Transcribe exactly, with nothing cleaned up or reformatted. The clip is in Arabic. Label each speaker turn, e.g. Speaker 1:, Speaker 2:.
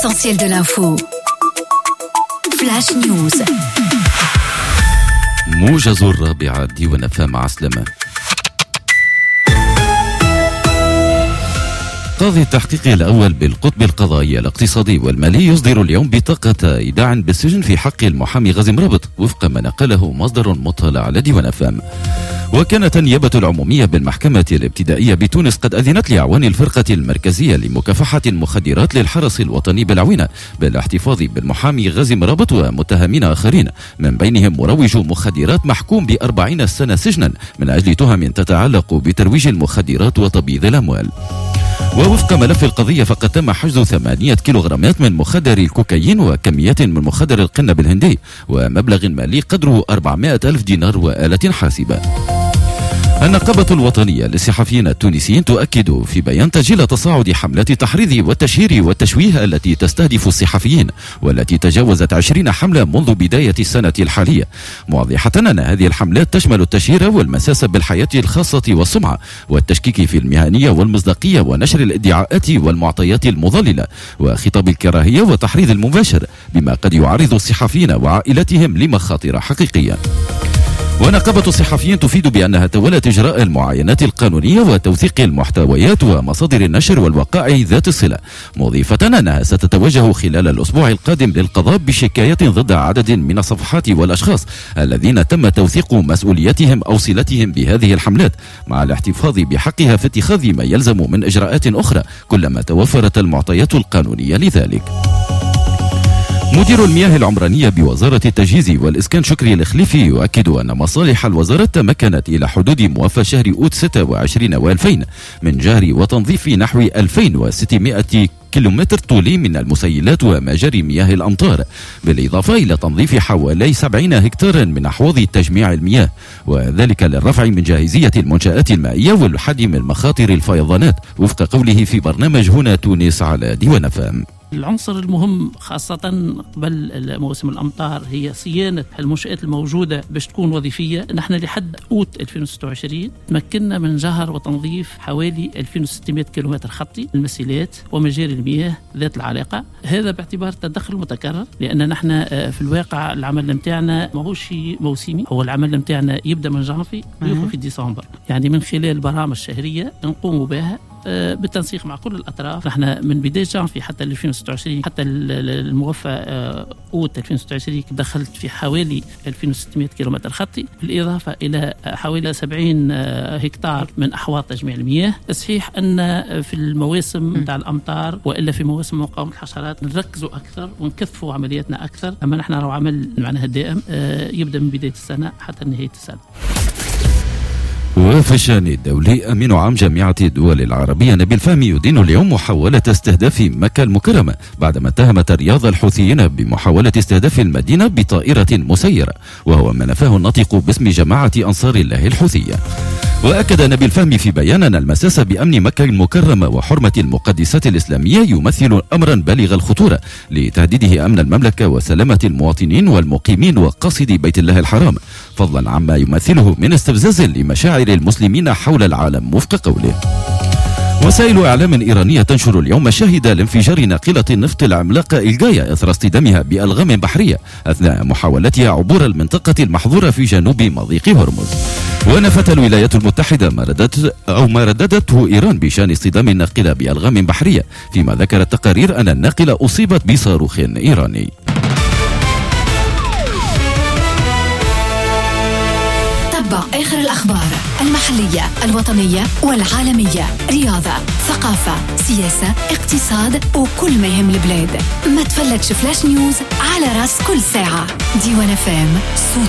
Speaker 1: Essentiel de l'info. Flash News.
Speaker 2: موجز الرابعة ديوان فام عسلمة. قاضي التحقيق الأول بالقطب القضائي الاقتصادي والمالي يصدر اليوم بطاقة إيداع بالسجن في حق المحامي غازي مرابط وفق ما نقله مصدر مطلع على ديوان فام. وكانت النيابة العمومية بالمحكمة الابتدائية بتونس قد أذنت لأعوان الفرقة المركزية لمكافحة المخدرات للحرس الوطني بالعوينة بالاحتفاظ بالمحامي غازي مرابط ومتهمين آخرين من بينهم مروج مخدرات محكوم بأربعين سنة سجنا من أجل تهم تتعلق بترويج المخدرات وتبييض الأموال. ووفق ملف القضية فقد تم حجز ثمانية كيلوغرامات من مخدر الكوكايين وكميات من مخدر القنب الهندي ومبلغ مالي قدره أربعمائة ألف دينار وآلة حاسبة. النقابة الوطنية للصحفيين التونسيين تؤكد في بيان تسجيل تصاعد حملات التحريض والتشهير والتشويه التي تستهدف الصحفيين والتي تجاوزت عشرين حملة منذ بداية السنة الحالية، موضحة أن هذه الحملات تشمل التشهير والمساس بالحياة الخاصة والسمعة والتشكيك في المهنية والمصداقية ونشر الادعاءات والمعطيات المضللة وخطاب الكراهية والتحريض المباشر بما قد يعرض الصحفيين وعائلتهم لمخاطر حقيقية. ونقابة الصحفيين تفيد بأنها تولت إجراء المعاينات القانونية وتوثيق المحتويات ومصادر النشر والوقائع ذات الصلة، مضيفة أنها ستتوجه خلال الأسبوع القادم للقضاء بشكايات ضد عدد من الصفحات والأشخاص الذين تم توثيق مسؤوليتهم أو صلتهم بهذه الحملات مع الاحتفاظ بحقها في اتخاذ ما يلزم من إجراءات أخرى كلما توفرت المعطيات القانونية لذلك. مدير المياه العمرانية بوزارة التجهيز والإسكان شكري الخليفي يؤكد أن مصالح الوزارة تمكنت إلى حدود موافى شهر أوت ستة وعشرين وألفين من جهر وتنظيف نحو ألفين وستمائة كيلومتر طولي من المسيلات ومجاري مياه الأمطار، بالإضافة إلى تنظيف حوالي سبعين هكتارا من أحواض تجميع المياه، وذلك للرفع من جاهزية المنشآت المائية والحد من مخاطر الفيضانات وفق قوله في برنامج هنا تونس على ديوان فام.
Speaker 3: العنصر المهم خاصة قبل موسم الأمطار هي صيانة المنشآت الموجودة باش تكون وظيفية. نحن لحد أوت ألفين وستة وعشرين تمكنا من جهر وتنظيف حوالي ألفين وستمائة كيلومتر خطي المسيلات ومجاري المياه ذات العلاقة، هذا باعتبار تدخل متكرر لأن نحن في الواقع العمل متاعنا ماهوش موسمي، هو العمل متاعنا يبدأ من جانفي ويوقف في ديسمبر، يعني من خلال برامج شهرية نقوم بها بالتنسيق مع كل الأطراف. نحن من بداية جانفي حتى ألفين وستة وعشرين حتى الموفى أوت ألفين وستة وعشرين دخلت في حوالي ألفين وستمائة كيلومتر خطي، بالإضافة إلى حوالي سبعين هكتار من أحواض تجميع المياه. صحيح أن في المواسم تاع الأمطار وإلا في مواسم مقاومة الحشرات نركزوا أكثر ونكثفوا عملياتنا أكثر، أما نحن نرى عمل معناها دائم يبدأ من بداية السنة حتى نهاية السنة.
Speaker 2: وفي الشأن الدولي أمين عام جامعة الدول العربية نبيل فهمي يدين اليوم محاولة استهداف مكة المكرمة بعدما اتهمت رياض الحوثيين بمحاولة استهداف المدينة بطائرة مسيرة، وهو ما نفاه الناطق باسم جماعة أنصار الله الحوثية. وأكد نبيل فهمي في بيان أن المساس بأمن مكة المكرمة وحرمة المقدسات الإسلامية يمثل أمرا بالغ الخطورة لتهديده أمن المملكة وسلامة المواطنين والمقيمين وقاصدي بيت الله الحرام، فضلا عما يمثله من استفزاز لمشاعر المسلمين حول العالم وفق قوله. وسائل إعلام إيرانية تنشر اليوم مشاهد لانفجار ناقلة النفط العملاقة إلجايا إثر اصطدامها بألغام بحرية أثناء محاولتها عبور المنطقة المحظورة في جنوب مضيق هرمز. ونفت الولايات المتحدة ما رددت أو ما رددته إيران بشأن اصطدام الناقلة بألغام بحرية، فيما ذكرت تقارير أن الناقلة أصيبت بصاروخ إيراني.
Speaker 1: تابع آخر الأخبار المحلية الوطنية والعالمية، رياضة، ثقافة، سياسة، اقتصاد وكل ما يهم البلاد. ما تفلتش فلاش نيوز على راس كل ساعة. ديوان فام صوت